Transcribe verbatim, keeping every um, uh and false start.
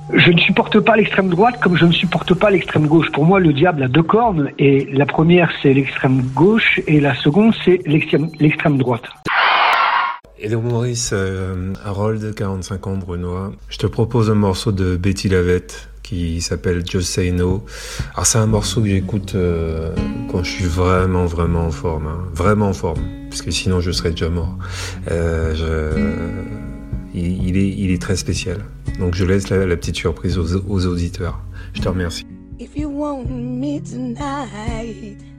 Je ne supporte pas l'extrême droite comme je ne supporte pas l'extrême gauche. Pour moi, le diable a deux cornes et la première, c'est l'extrême gauche et la seconde, c'est l'extrême, l'extrême droite. Hello Maurice, euh, Harold, quarante-cinq ans, brunois. Je te propose un morceau de Betty Lavette qui s'appelle Just Say No. Alors c'est un morceau que j'écoute euh, quand je suis vraiment, vraiment en forme. Hein. Vraiment en forme, parce que sinon je serais déjà mort. Euh, je... il, il, est, il est très spécial. Donc je laisse la, la petite surprise aux, aux auditeurs. Je te remercie. If you want me tonight